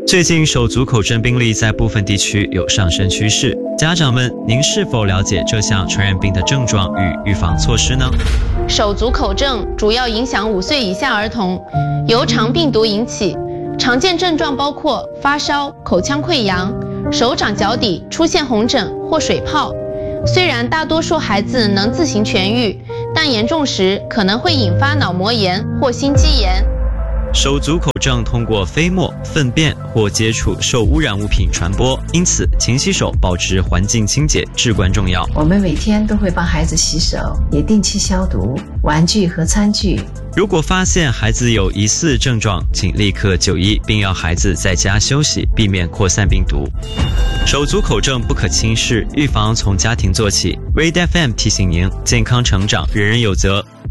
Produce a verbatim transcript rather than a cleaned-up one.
最近手足口症病例在部分地区有上升趋势，家长们，您是否了解这项传染病的症状与预防措施呢？ 手足口症主要影响五岁以下儿童，由肠病毒引起，常见症状包括发烧、口腔溃疡、手掌脚底出现红疹或水泡。虽然大多数孩子能自行痊愈，但严重时可能会引发脑膜炎或心肌炎。 手足口症通过飞沫、粪便或接触受污染物品传播，因此勤洗手，保持环境清洁至关重要。 我们每天都会帮孩子洗手，也定期消毒玩具和餐具。 如果发现孩子有疑似症状，请立刻就医，并要孩子在家休息，避免扩散病毒。手足口症不可轻视，预防从家庭做起。V D F M 提醒您：健康成长，人人有责。